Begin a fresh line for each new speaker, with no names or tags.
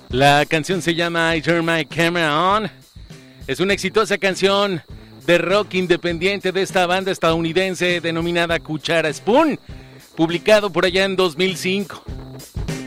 La canción se llama I Turn My Camera On. Es una exitosa canción de rock independiente de esta banda estadounidense denominada Cuchara Spoon, publicado por allá en 2005.